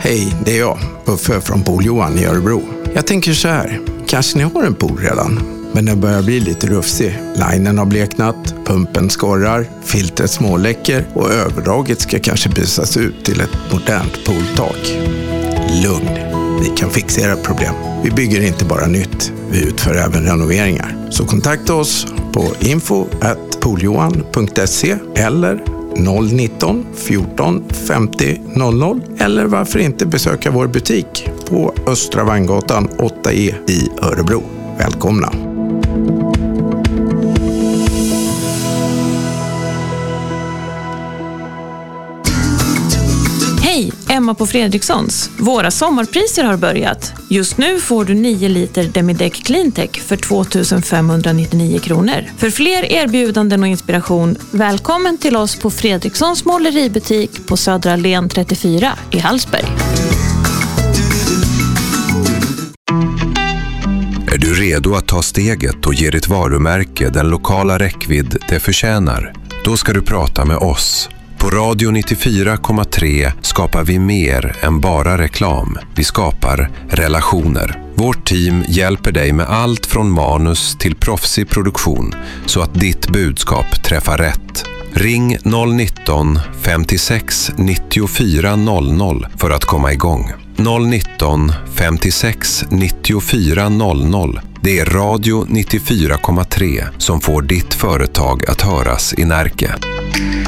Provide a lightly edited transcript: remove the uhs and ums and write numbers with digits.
Hej, det är jag, Uffe från Pool-Johan i Örebro. Jag tänker så här, kanske ni har en pool redan, men den börjar bli lite rufsig. Linen har bleknat, pumpen skorrar, filtret småläcker och överdraget ska kanske bytas ut till ett modernt pooltak. Lugn, vi kan fixa era problem. Vi bygger inte bara nytt, vi utför även renoveringar. Så kontakta oss på info@pooljohan.se eller 019 14 50 00 eller varför inte besöka vår butik på Östra Vangatan 8E i Örebro. Välkomna! Hej, Emma på Fredrikssons. Våra sommarpriser har börjat. Just nu får du 9 liter Demideck Cleantech för 2599 kronor. För fler erbjudanden och inspiration, välkommen till oss på Fredrikssons måleributik på Södra Allén 34 i Hallsberg. Är du redo att ta steget och ge ditt varumärke den lokala räckvidd det förtjänar? Då ska du prata med oss. På Radio 94,3 skapar vi mer än bara reklam. Vi skapar relationer. Vårt team hjälper dig med allt från manus till proffsig produktion så att ditt budskap träffar rätt. Ring 019 56 94 00 för att komma igång. 019 56 94 00. Det är Radio 94,3 som får ditt företag att höras i Närke.